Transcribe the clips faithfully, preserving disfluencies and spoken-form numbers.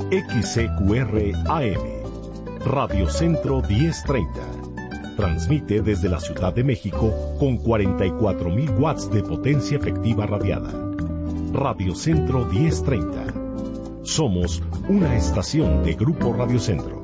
X C Q R A M, Radio Centro diez treinta. Transmite desde la Ciudad de México con cuarenta y cuatro mil watts de potencia efectiva radiada. Radio Centro diez treinta. Somos una estación de Grupo Radio Centro.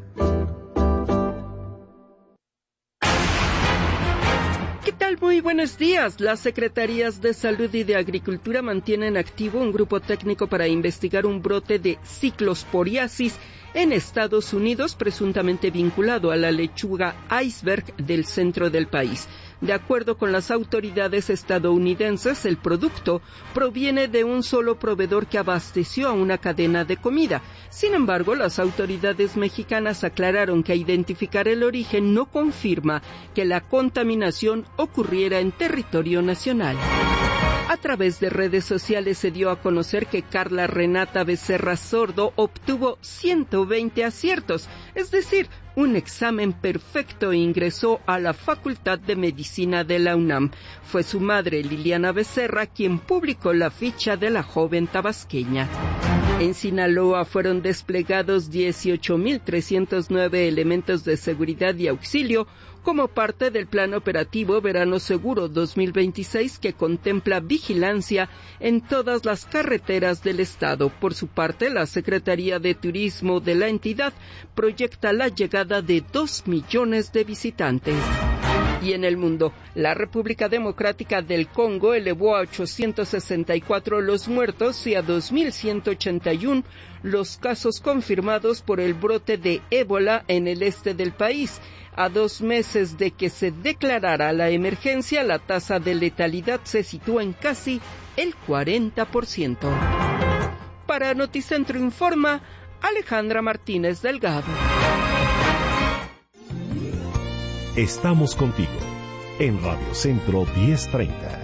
¿Qué tal? Muy buenos días. Las Secretarías de Salud y de Agricultura mantienen activo un grupo técnico para investigar un brote de ciclosporiasis en Estados Unidos, presuntamente vinculado a la lechuga iceberg del centro del país. De acuerdo con las autoridades estadounidenses, el producto proviene de un solo proveedor que abasteció a una cadena de comida. Sin embargo, las autoridades mexicanas aclararon que identificar el origen no confirma que la contaminación ocurriera en territorio nacional. A través de redes sociales se dio a conocer que Carla Renata Becerra Sordo obtuvo ciento veinte aciertos, es decir, un examen perfecto e ingresó a la Facultad de Medicina de la UNAM. Fue su madre, Liliana Becerra, quien publicó la ficha de la joven tabasqueña. En Sinaloa fueron desplegados dieciocho mil trescientos nueve elementos de seguridad y auxilio como parte del Plan Operativo Verano Seguro dos mil veintiséis, que contempla vigilancia en todas las carreteras del estado. Por su parte, la Secretaría de Turismo de la entidad proyecta la llegada de dos millones de visitantes. Y en el mundo, la República Democrática del Congo elevó a ochocientos sesenta y cuatro los muertos y a dos mil ciento ochenta y uno los casos confirmados por el brote de ébola en el este del país. A dos meses de que se declarara la emergencia, la tasa de letalidad se sitúa en casi el cuarenta por ciento. Para Noticentro Informa, Alejandra Martínez Delgado. Estamos contigo en Radio Centro diez treinta.